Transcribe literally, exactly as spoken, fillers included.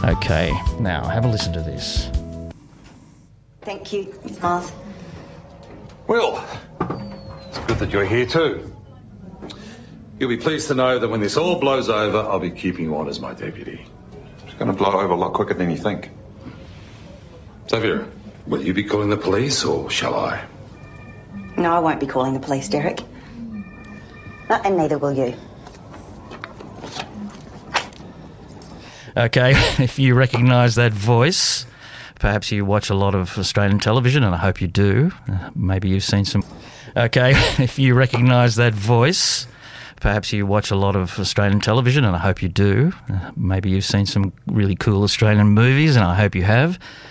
Okay, now have a listen to this. Thank you, Miss Miles. Well, it's good that you're here too. You'll be pleased to know that when this all blows over, I'll be keeping you on as my deputy. It's going to blow over a lot quicker than you think. Xavier, will you be calling the police or shall I? No, I won't be calling the police, Derek. Uh, and neither will you. Okay, if you recognise that voice, perhaps you watch a lot of Australian television, and I hope you do. Uh, maybe you've seen some... Okay, if you recognise that voice, perhaps you watch a lot of Australian television, and I hope you do. Uh, maybe you've seen some really cool Australian movies, and I hope you have.